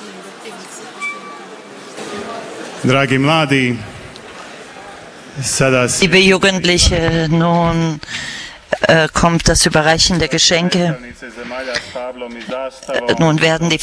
Dragi mladi, sada Liebe Jugendliche, nun kommt das Überreichen der Geschenke. Nun werden die